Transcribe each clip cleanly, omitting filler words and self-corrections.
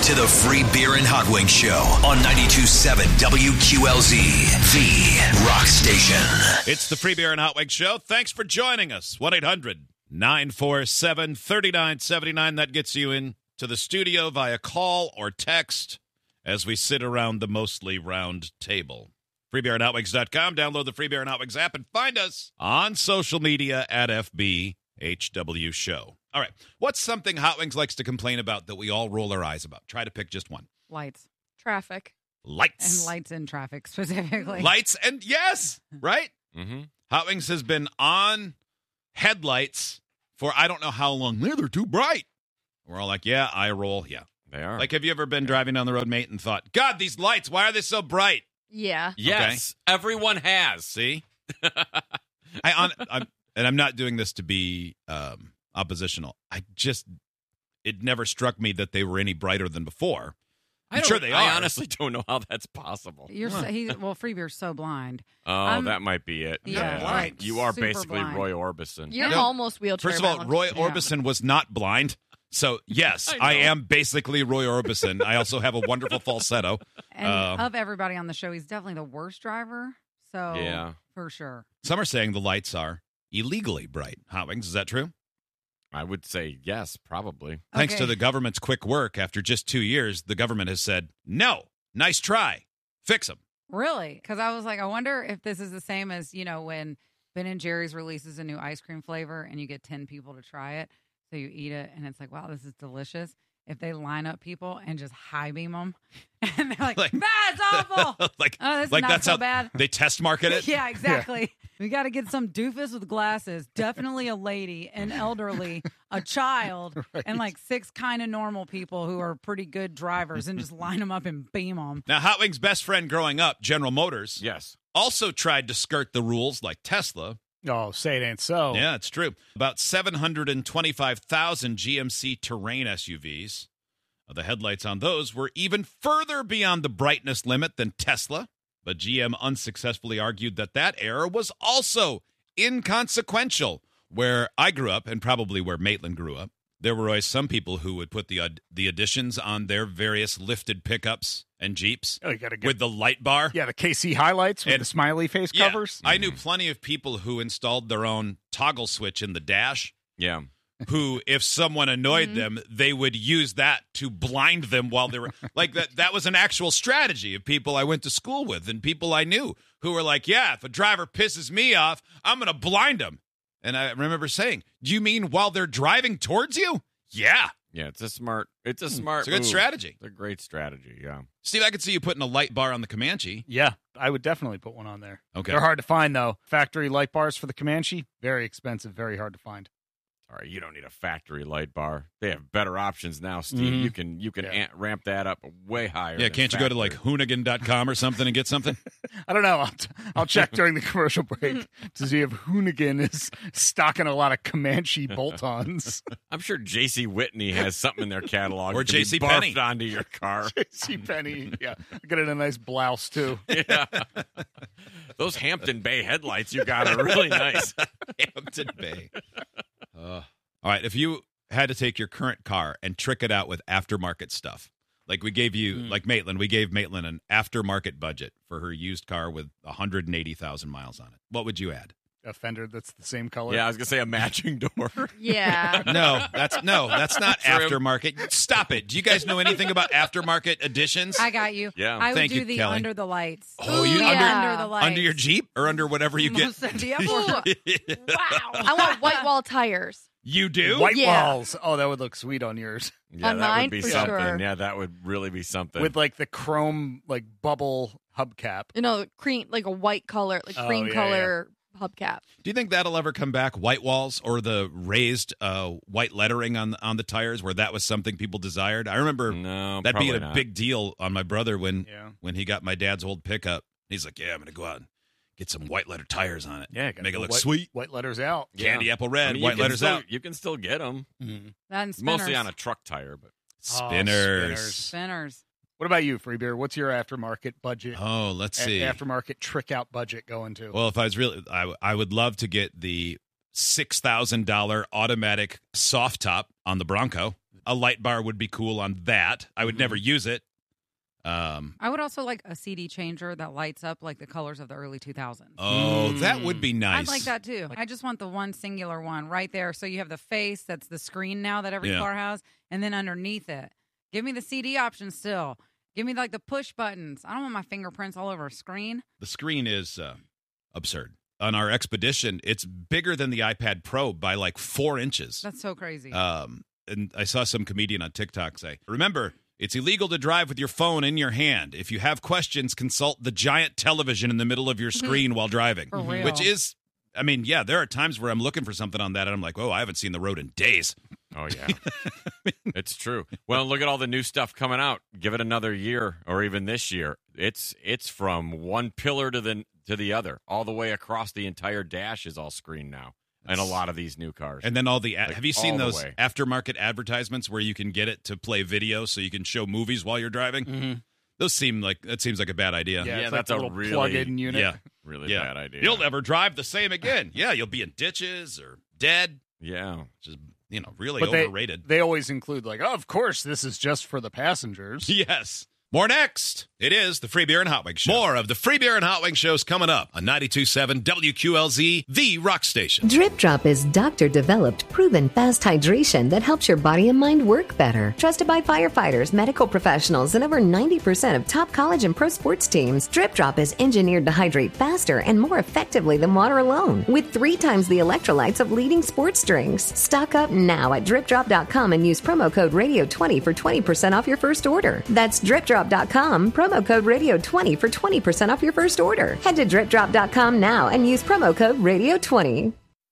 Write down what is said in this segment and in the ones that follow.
to the Free Beer and Hot Wings Show on 92.7 WQLZ, the rock station. It's the Free Beer and Hot Wings Show. Thanks for joining us. 1-800-947-3979. That gets you in to the studio via call or text as we sit around the mostly round table. FreeBeerandHotWings.com. Download the Free Beer and Hot Wings app and find us on social media at FBHW Show. All right. What's something Hot Wings likes to complain about that we all roll our eyes about? Try to pick just one. Lights. Traffic. Lights. And lights in traffic specifically. Lights and yes, right? Mm-hmm. Hot Wings has been on headlights for I don't know how long. They're too bright. We're all like, yeah, eye roll. Yeah. They are. Like, have you ever been driving down the road, mate, and thought, God, these lights, why are they so bright? Yeah. Yes, everyone has. See? I'm not doing this to be oppositional. It never struck me that they were any brighter than before. I'm sure they are. I honestly don't know how that's possible. Free Beer's so blind. Oh, that might be it. Yeah, blind. You are super basically blind. Roy Orbison. You're No. almost wheelchair First of all, bound. Roy Orbison was not blind. So, yes, I am basically Roy Orbison. I also have a wonderful falsetto. And of everybody on the show, he's definitely the worst driver. So, Yeah. for sure. Some are saying the lights are illegally bright. Hot Wings, is that true? I would say yes, probably. Thanks Okay. to the government's quick work, after just 2 years, the government has said, no, nice try. Fix them. Really? Because I was like, I wonder if this is the same as, when Ben & Jerry's releases a new ice cream flavor and you get 10 people to try it. So you eat it and it's like, wow, this is delicious. If they line up people and just high beam them and they're like, that's awful. Like Oh, this is like not that's so how bad. they test market it? Yeah, exactly. We got to get some doofus with glasses, definitely a lady, an elderly, a child, and like 6 kind of normal people who are pretty good drivers and just line them up and beam them. Now, Hot Wings' best friend growing up, General Motors, Yes. also tried to skirt the rules like Tesla. Oh, say it ain't so. Yeah, it's true. About 725,000 GMC Terrain SUVs. The headlights on those were even further beyond the brightness limit than Tesla, but GM unsuccessfully argued that error was also inconsequential. Where I grew up, and probably where Maitland grew up, there were always some people who would put the additions on their various lifted pickups and Jeeps Oh, you got to get with the light bar. the KC highlights with And- the smiley face Yeah, covers. I knew plenty of people who installed their own toggle switch in the dash, Yeah. who, if someone annoyed them, they would use that to blind them while they were like that. That was an actual strategy of people I went to school with and people I knew who were like, yeah, if a driver pisses me off, I'm going to blind them. And I remember saying, do you mean while they're driving towards you? Yeah. Yeah, it's a smart It's a good move. strategy. It's a great strategy, yeah. Steve, I could see you putting a light bar on the Comanche. Yeah, I would definitely put one on there. Okay. They're hard to find, though. Factory light bars for the Comanche, very expensive, very hard to find. All right, you don't need a factory light bar. They have better options now, Steve. Mhm. You can Yeah. ramp that up way higher. Yeah, than can't you go to like factory. Hoonigan.com or something and get something? I don't know. I'll check during the commercial break to see if Hoonigan is stocking a lot of Comanche bolt-ons. I'm sure J.C. Whitney has something in their catalog. Or that can be J.C. barfed Penney. onto your car. J.C. Penney, yeah. Get it a nice blouse, too. Yeah. Those Hampton Bay headlights you got are really nice. Hampton Bay. All right, if you had to take your current car and trick it out with aftermarket stuff, like we gave you, like Maitland, we gave Maitland an aftermarket budget for her used car with 180,000 miles on it. What would you add? A fender that's the same color. Yeah, I was going to say a matching door. Yeah. No, that's not Trim. aftermarket. Stop it. Do you guys know anything about aftermarket additions? I got you. Yeah. I would Thank do you, the Kelly. under the lights. Oh, you Ooh, under yeah. Under the lights. under your Jeep or under whatever you get? Most of the Ooh, wow. I want white wall tires. You do? White Yeah. walls. Oh, that would look sweet on yours. Yeah, On that mine, would be for something. sure. Yeah, that would really be something. With like the chrome, like bubble hubcap. You know, cream, like a white color, like Oh, cream yeah, color hubcap. Do you think that'll ever come back? White walls or the raised white lettering on the tires, where that was something people desired? I remember no, that being probably a not. big deal on my brother when Yeah. he got my dad's old pickup. He's like, "Yeah, I'm gonna go out and get some white letter tires on it. Yeah, gotta make it put look white, sweet. White letters out. Yeah. Candy apple red, I mean, you white can letters still- out. You can still get them. Then spinners. Mostly on a truck tire, but Spinners. Spinners. What about you, Free Beer? What's your aftermarket budget? Oh, let's see. Aftermarket trick out budget going to? Well, if I was really, I would love to get the $6,000 automatic soft top on the Bronco. a light bar would be cool on that. I would never use it. I would also like a CD changer that lights up like the colors of the early 2000s. Oh, that would be nice. I'd like that too. I just want the one singular one right there. So you have the face, that's the screen now that every car has, and then underneath it, give me the CD option still. Give me like the push buttons. I don't want my fingerprints all over a screen. The screen is absurd. On our Expedition, it's bigger than the iPad Pro by like 4 inches. That's so crazy. And I saw some comedian on TikTok say, remember, it's illegal to drive with your phone in your hand. If you have questions, consult the giant television in the middle of your screen while driving. For real. Which is, I mean, yeah, there are times where I'm looking for something on that, and I'm like, oh, I haven't seen the road in days. Oh, yeah. It's true. Well, look at all the new stuff coming out. Give it another year or even this year. It's from one pillar to the other. All the way across the entire dash is all screen now. And a lot of these new cars. And then all the have you seen those way. aftermarket advertisements where you can get it to play video so you can show movies while you're driving? Mm-hmm. Those seems like a bad idea. Yeah, Yeah, it's that's like a little really- plug-in unit. Yeah. Really Yeah. bad idea. You'll never drive the same again. Yeah, you'll be in ditches or dead. Yeah. Which is, really But overrated. they always include like, oh, of course, this is just for the passengers. Yes. More next. It is the Free Beer and Hot Wings Show. More of the Free Beer and Hot Wings shows coming up on 92.7 WQLZ, the rock station. Drip Drop is doctor-developed, proven fast hydration that helps your body and mind work better. Trusted by firefighters, medical professionals, and over 90% of top college and pro sports teams, Drip Drop is engineered to hydrate faster and more effectively than water alone, with 3 times the electrolytes of leading sports drinks. Stock up now at DripDrop.com and use promo code Radio20 for 20% off your first order. That's DripDrop.com, promo code Radio20 for 20% off your first order. Head to DripDrop.com now and use promo code Radio20.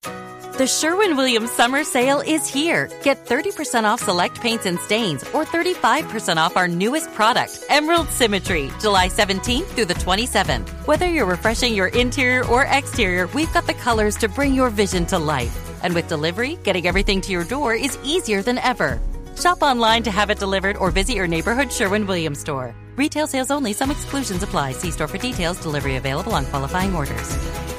The Sherwin-Williams Summer Sale is here. Get 30% off select paints and stains or 35% off our newest product, Emerald Symmetry, July 17th through the 27th. Whether you're refreshing your interior or exterior, we've got the colors to bring your vision to life. And with delivery, getting everything to your door is easier than ever. Shop online to have it delivered or visit your neighborhood Sherwin-Williams store. Retail sales only. Some exclusions apply. See store for details. Delivery available on qualifying orders.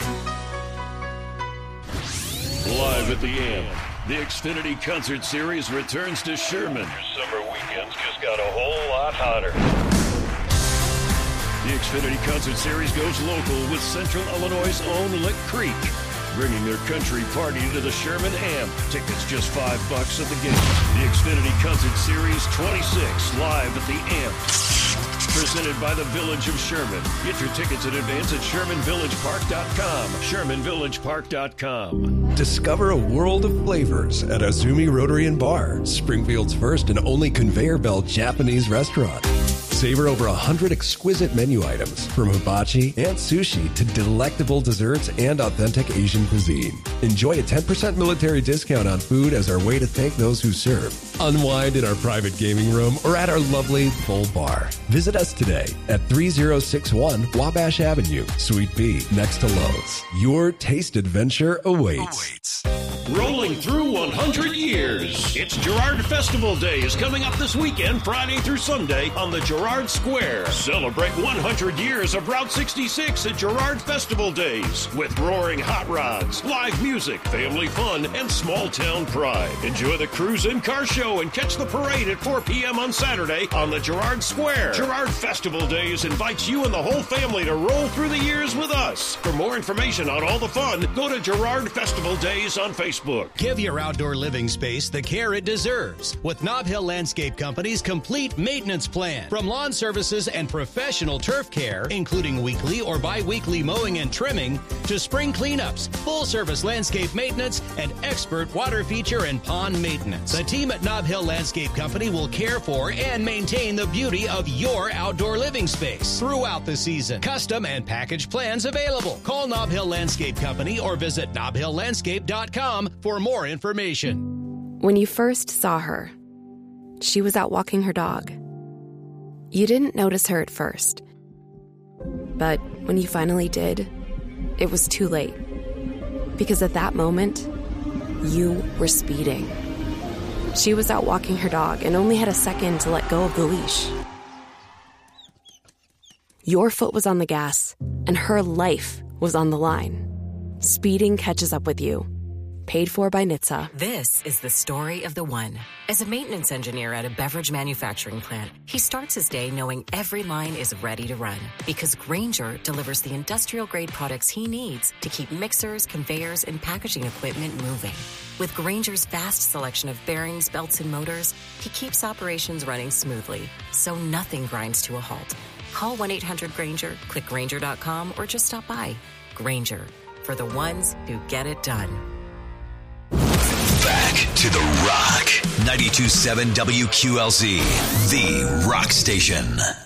Live at the Amp, the Xfinity Concert Series returns to Sherman. Your summer weekends just got a whole lot hotter. The Xfinity Concert Series goes local with Central Illinois' own Lick Creek, bringing their country party to the Sherman Amp. Tickets just $5 at the gate. The Xfinity Concert Series 26 live at the Amp. Presented by the Village of Sherman. Get your tickets in advance at ShermanVillagePark.com. ShermanVillagePark.com. Discover a world of flavors at Azumi Rotary and Bar, Springfield's first and only conveyor belt Japanese restaurant. Savor over 100 exquisite menu items, from hibachi and sushi to delectable desserts and authentic Asian cuisine. Enjoy a 10% military discount on food as our way to thank those who serve. Unwind in our private gaming room or at our lovely full bar. Visit us today at 3061 Wabash Avenue, Suite B, next to Lowe's. Your taste adventure awaits. Rolling through 100 years. It's Girard Festival Days coming up this weekend, Friday through Sunday on the Girard Square. Celebrate 100 years of Route 66 at Girard Festival Days with roaring hot rods, live music, family fun, and small town pride. Enjoy the cruise and car show and catch the parade at 4 p.m. on Saturday on the Girard Square. Girard Festival Days invites you and the whole family to roll through the years with us. For more information on all the fun, go to Girard Festival Days on Facebook. Give your outdoor living space the care it deserves with Nob Hill Landscape Company's complete maintenance plan. From lawn services and professional turf care, including weekly or bi-weekly mowing and trimming, to spring cleanups, full-service landscape maintenance, and expert water feature and pond maintenance. The team at Nob Hill Landscape Company will care for and maintain the beauty of your outdoor living space throughout the season. Custom and package plans available. Call Nob Hill Landscape Company or visit nobhilllandscape.com for more information. When you first saw her, she was out walking her dog. You didn't notice her at first. But when you finally did, it was too late. Because at that moment, you were speeding. She was out walking her dog and only had a second to let go of the leash. Your foot was on the gas, and her life was on the line. Speeding catches up with you. Paid for by NHTSA. This is the story of the one. As a maintenance engineer at a beverage manufacturing plant, he starts his day knowing every line is ready to run because Grainger delivers the industrial-grade products he needs to keep mixers, conveyors, and packaging equipment moving. With Grainger's vast selection of bearings, belts, and motors, he keeps operations running smoothly, so nothing grinds to a halt. Call 1-800-GRAINGER, click Grainger.com, or just stop by. Grainger, for the ones who get it done. Back to the Rock. 92.7 WQLZ, the Rock Station.